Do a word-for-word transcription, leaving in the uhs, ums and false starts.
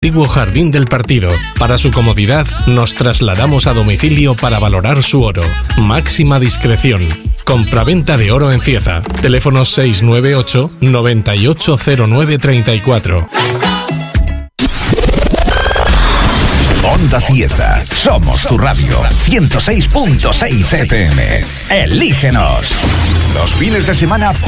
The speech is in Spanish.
antiguo Jardín del Partido. Para su comodidad, nos trasladamos a domicilio para valorar su oro. Máxima discreción. Compraventa de oro en Cieza. Teléfono seis nueve ocho, noventa y ocho cero nueve treinta y cuatro. Onda Cieza, somos tu radio. ciento seis punto seis F M. Elígenos. Los fines de semana